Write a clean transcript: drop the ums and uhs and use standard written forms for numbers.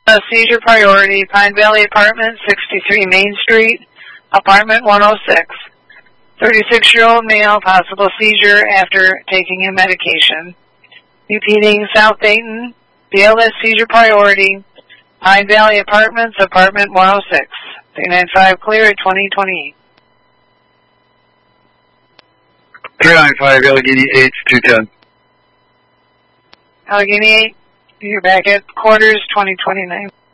Seizure priority, Pine Valley Apartment, 63 Main Street, Apartment 106. 36-year-old male, possible seizure after taking a medication. Repeating, South Dayton, BLS seizure priority, Pine Valley Apartments, Apartment 106. 395 clear at 2028. 395, Allegheny 8, 210. Allegheny 8, you're back at quarters, 2029.